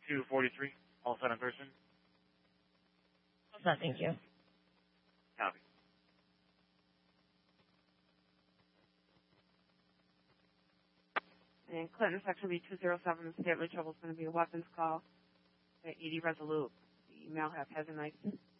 243. All set in person. All set, thank you. Copy. And Clinton, section B207, the deadly trouble is going to be a weapons call at 80 Resolute. The email has a nice